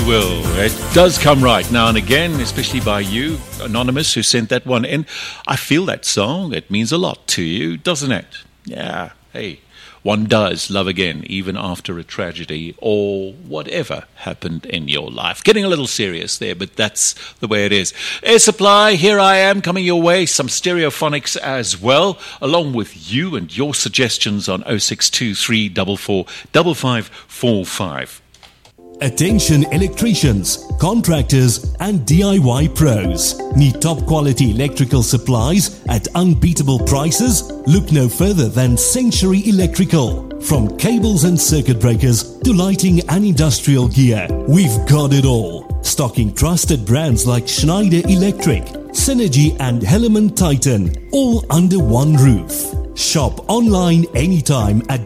will. It does come right now and again, especially by you, Anonymous, who sent that one in. I feel that song. It means a lot to you, doesn't it? Yeah, hey, one does love again, even after a tragedy or whatever happened in your life. Getting a little serious there, but that's the way it is. Air Supply, here I am, coming your way. Some Stereophonics as well, along with you and your suggestions on 0623 44 5545. Attention electricians, contractors and DIY pros. Need top quality electrical supplies at unbeatable prices? Look no further than Century Electrical. From cables and circuit breakers to lighting and industrial gear, we've got it all. Stocking trusted brands like Schneider Electric, Synergy and Helaman Titan, all under one roof. Shop online anytime at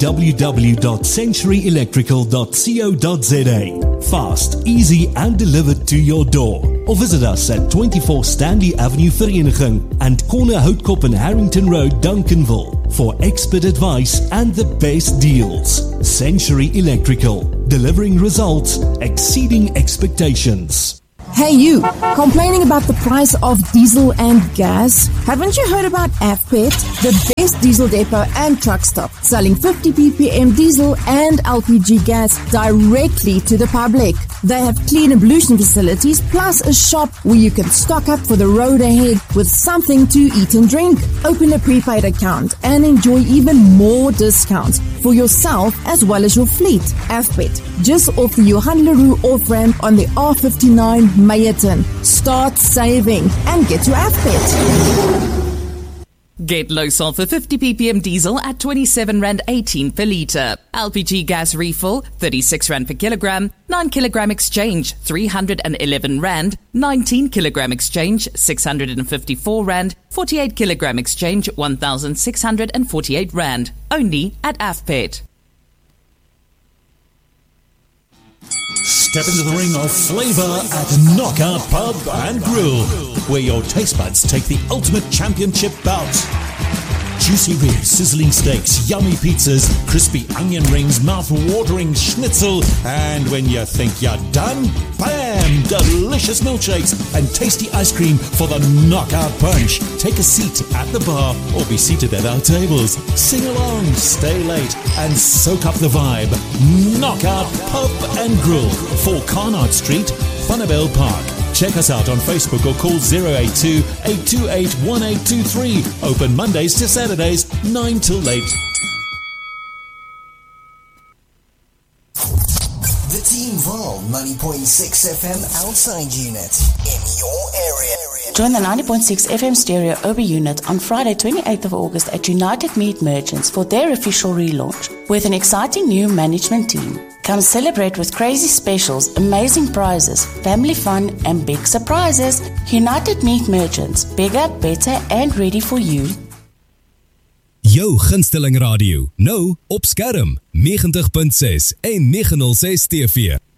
www.centuryelectrical.co.za. Fast, easy and delivered to your door. Or visit us at 24 Stanley Avenue Vereniging and Corner Houtkop and Harrington Road, Duncanville for expert advice and the best deals. Century Electrical, delivering results exceeding expectations. Hey you, complaining about the price of diesel and gas? Haven't you heard about AFPET, the best diesel depot and truck stop, selling 50 ppm diesel and LPG gas directly to the public? They have clean ablution facilities plus a shop where you can stock up for the road ahead with something to eat and drink. Open a prepaid account and enjoy even more discounts for yourself as well as your fleet. AFPET, just off the Johan Leroux off-ramp on the R59 Meyerton. Start saving and get to AFPET. Get low sulfur 50 ppm diesel at 27 Rand 18 per litre. LPG gas refill 36 Rand per kilogram. 9 kilogram exchange 311 Rand. 19 kilogram exchange 654 Rand. 48 kilogram exchange 1,648 Rand. Only at AFPET. Step into the ring of flavour at Knockout Pub and Grill, where your taste buds take the ultimate championship bout. Juicy ribs, sizzling steaks, yummy pizzas, crispy onion rings, mouth-watering schnitzel, and when you think you're done, bam! Delicious milkshakes and tasty ice cream for the Knockout Punch. Take a seat at the bar or be seated at our tables. Sing along, stay late, and soak up the vibe. Knockout Pub and Grill, 4 Carnard Street, Bonneville Park. Check us out on Facebook or call 082-828-1823. Open Mondays to Saturdays, 9 till 8. The Team Val 90.6 FM outside unit in your area. Join the 90.6 FM stereo over unit on Friday 28th of August at United Meat Merchants for their official relaunch with an exciting new management team. Come celebrate with crazy specials, amazing prizes, family fun and big surprises. United Meat Merchants, bigger, better and ready for you. Jou gunsteling radio, nou op skerm, 90.6 en 906 TV.